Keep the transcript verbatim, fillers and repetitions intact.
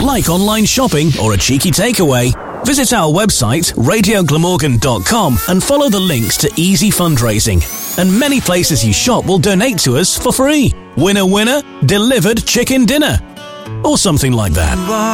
Like online shopping or a cheeky takeaway? Visit our website, radio glamorgan dot com, and follow the links to easy fundraising. And many places you shop will donate to us for free. Winner, winner, delivered chicken dinner. Or something like that.